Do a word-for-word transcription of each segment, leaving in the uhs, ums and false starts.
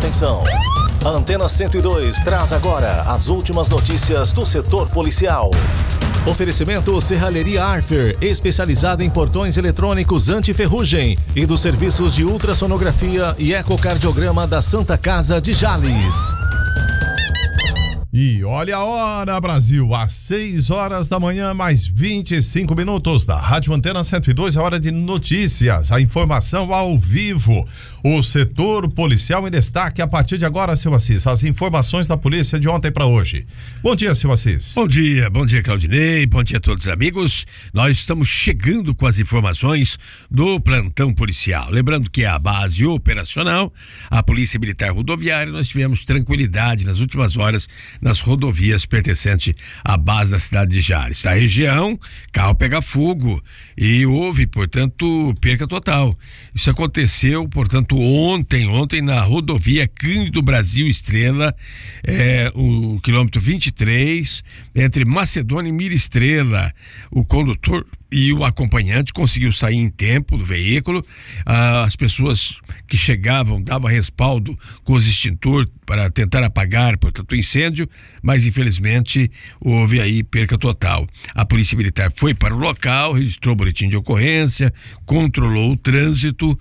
atenção. A Antena cento e dois traz agora as últimas notícias do setor policial. Oferecimento Serralheria Arfer, especializada em portões eletrônicos anti-ferrugem, e dos serviços de ultrassonografia e ecocardiograma da Santa Casa de Jales. E olha a hora, Brasil, às seis horas da manhã, mais vinte e cinco minutos, da Rádio Antena cento e dois, é hora de notícias, a informação ao vivo. O setor policial em destaque a partir de agora, seu Assis, as informações da polícia de ontem para hoje. Bom dia, seu Assis. Bom dia, bom dia, Claudinei, bom dia a todos os amigos. Nós estamos chegando com as informações do plantão policial. Lembrando que é a base operacional, a Polícia Militar Rodoviária, nós tivemos tranquilidade nas últimas horas nas rodovias pertencentes à base da cidade de Jales. Na região, carro pega fogo e houve, portanto, perca total. Isso aconteceu, portanto, ontem, ontem na rodovia Cândido Brasil Estrela, é, o quilômetro vinte e três, entre Macedônia e Mira Estrela. O condutor e o acompanhante conseguiu sair em tempo do veículo. Ah, as pessoas que chegavam davam respaldo com os extintores para tentar apagar, portanto, o incêndio, mas infelizmente houve aí perca total. A Polícia Militar foi para o local, registrou o boletim de ocorrência, controlou o trânsito,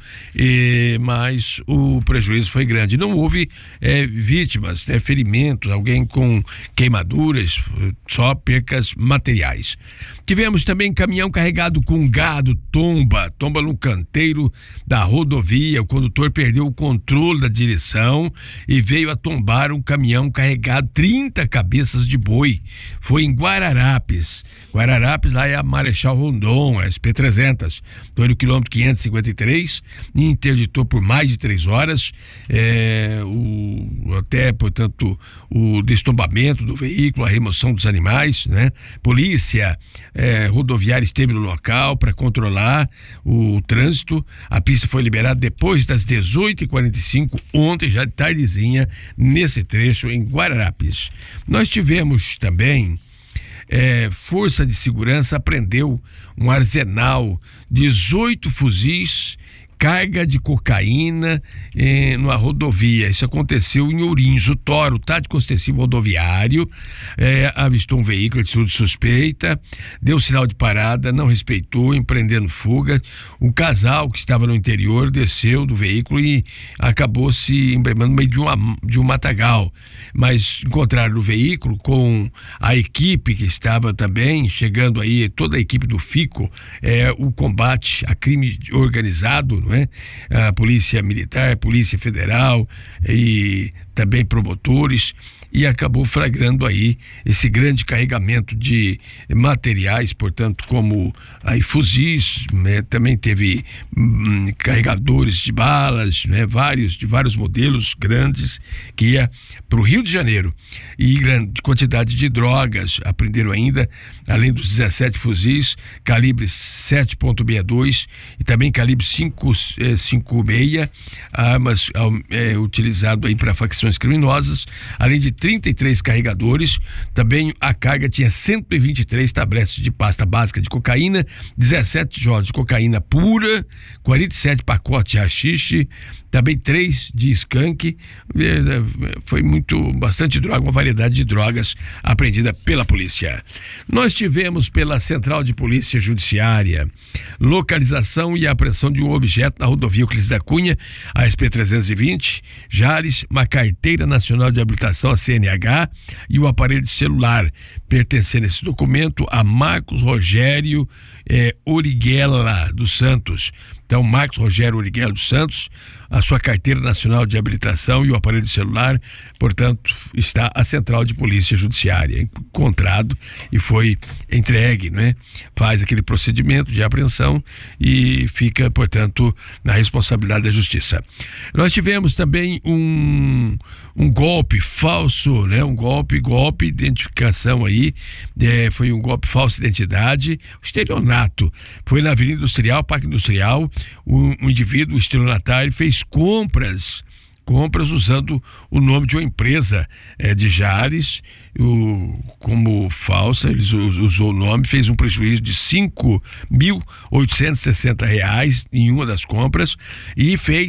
e, mas o prejuízo foi grande. Não houve é, vítimas, né, ferimentos, alguém com queimaduras, só percas materiais. Tivemos também caminhão carregado com gado, tomba, tomba no canteiro da rodovia. O condutor perdeu o controle da direção e veio a tombar um caminhão carregado trinta cabeças de boi. Foi em Guararapes. Guararapes, lá é a Marechal Rondon, a S P trezentos. Foi no quilômetro quinhentos e cinquenta e três e interditou por mais de três horas é, o, até, portanto, o destombamento do veículo, a remoção dos animais, né? Polícia é, rodoviária esteve no local para controlar o, o trânsito. A pista foi liberada depois das dezoito e quarenta e cinco, ontem, já de tardezinha, nesse trecho em Guararapes. Nós tivemos também é, Força de Segurança apreendeu um arsenal, dezoito fuzis, carga de cocaína eh, numa rodovia. Isso aconteceu em Ourinhos. O Toro, o tático ostensivo rodoviário, eh, avistou um veículo de atitude suspeita, deu sinal de parada, não respeitou, empreendendo fuga. O casal que estava no interior desceu do veículo e acabou se embrenhando no meio de, uma, de um matagal. Mas encontraram o veículo com a equipe que estava também, chegando aí, toda a equipe do FICO, eh, o combate a crime organizado, não é? A Polícia Militar, a Polícia Federal e também promotores, e acabou flagrando aí esse grande carregamento de materiais, portanto, como aí fuzis, né? Também teve hum, carregadores de balas, né? Vários, de vários modelos grandes, que ia para o Rio de Janeiro, e grande quantidade de drogas apreenderam ainda, além dos dezessete fuzis, calibre sete ponto sessenta e dois e também calibre cinco ponto cinquenta e seis, armas é, utilizado aí para facções criminosas, além de trinta e três carregadores. Também a carga tinha cento e vinte e três tabletes de pasta básica de cocaína, dezessete jotas de cocaína pura, quarenta e sete pacotes de haxixe, também três de skunk. Foi muito, bastante droga, uma variedade de drogas apreendida pela polícia. Nós tivemos pela Central de Polícia Judiciária localização e apreensão de um objeto na rodovia Euclides da Cunha, a S P trezentos e vinte, Jales, uma carteira nacional de habilitação, a C N H, e o aparelho de celular pertencendo esse documento a Marcos Rogério eh, Origuela dos Santos. Então, Marcos Rogério Origuela dos Santos, a sua carteira nacional de habilitação e o aparelho de celular, portanto, está a Central de Polícia Judiciária, encontrado e foi entregue, né? Faz aquele procedimento de apreensão e fica, portanto, na responsabilidade da Justiça. Nós tivemos também um, um golpe falso, né? Um golpe, golpe, identificação aí, é, foi um golpe falso de identidade, o estelionato. Foi na Avenida Industrial, Parque Industrial, um, um indivíduo, o estelionatário, fez compras, compras usando o nome de uma empresa é, de Jales, o, como falsa. Ele usou o nome, fez um prejuízo de cinco mil oitocentos e sessenta reais em uma das compras e fez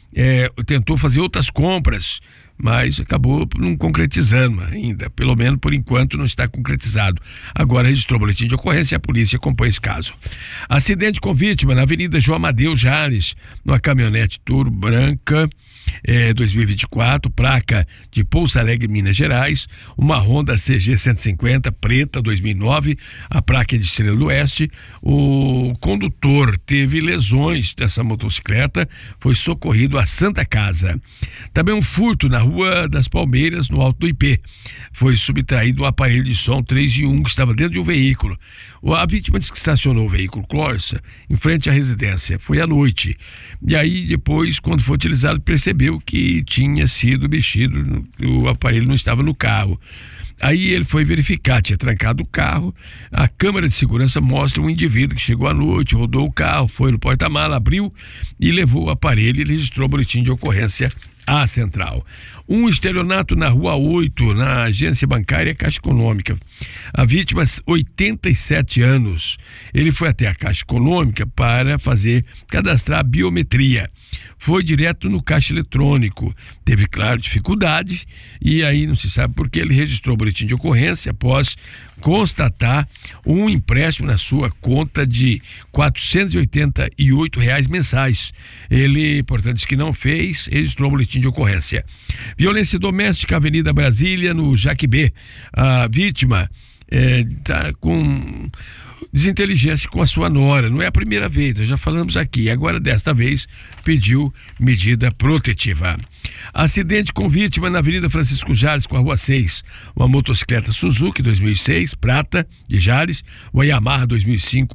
é, tentou fazer outras compras, mas acabou não concretizando ainda, pelo menos por enquanto não está concretizado. Agora registrou boletim de ocorrência e a polícia acompanha esse caso. Acidente com vítima na Avenida João Amadeu Jales, numa caminhonete Toro branca, É, dois mil e vinte e quatro, placa de Pouso Alegre, Minas Gerais, uma Honda C G cento e cinquenta preta dois mil e nove, a placa é de Estrela do Oeste. O condutor teve lesões dessa motocicleta, foi socorrido à Santa Casa. Também um furto na Rua das Palmeiras, no Alto do Ipê, foi subtraído um aparelho de som três em um que estava dentro de um veículo. A vítima disse que estacionou o veículo Corsa em frente à residência, foi à noite, e aí depois, quando foi utilizado, percebeu que tinha sido mexido, o aparelho não estava no carro. Aí ele foi verificar, tinha trancado o carro, a câmera de segurança mostra um indivíduo que chegou à noite, rodou o carro, foi no porta-mala, abriu e levou o aparelho e registrou o boletim de ocorrência à central. Um estelionato na Rua oito, na agência bancária Caixa Econômica. A vítima, oitenta e sete anos. Ele foi até a Caixa Econômica para fazer, cadastrar a biometria. Foi direto no caixa eletrônico. Teve, claro, dificuldades e aí não se sabe por que ele registrou o boletim de ocorrência após constatar um empréstimo na sua conta de quatrocentos e oitenta e oito reais mensais. Ele, portanto, disse que não fez, registrou o boletim de ocorrência. Violência doméstica, Avenida Brasília, no Jaquibê. A vítima está é, com desinteligência com a sua nora. Não é a primeira vez, nós já falamos aqui. Agora, desta vez, pediu medida protetiva. Acidente com vítima na Avenida Francisco Jales com a Rua seis. Uma motocicleta Suzuki dois mil e seis, prata, de Jales. Uma Yamaha dois mil e cinco,